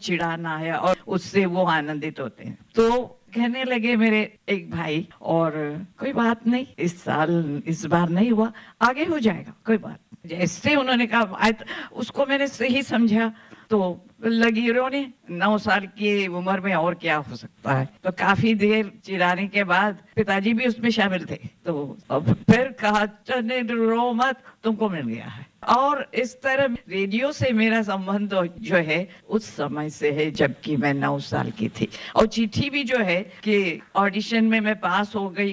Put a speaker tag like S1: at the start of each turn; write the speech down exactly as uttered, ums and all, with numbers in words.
S1: चिढ़ाना है और उससे वो आनंदित होते हैं। तो कहने लगे मेरे एक भाई, और कोई बात नहीं, इस साल इस बार नहीं हुआ, आगे हो जाएगा, कोई बात। जैसे उन्होंने कहा उसको मैंने सही समझा तो लगी रोने। नौ साल की उम्र में और क्या हो सकता है। तो काफी देर चिढ़ाने के बाद पिताजी भी उसमें शामिल थे, तो अब फिर कहा चने रो मत, तुमको मिल गया है। और इस तरह रेडियो से मेरा संबंध जो है उस समय से है जबकि मैं नौ साल की थी। और चिट्ठी भी जो है कि ऑडिशन में मैं पास हो गई,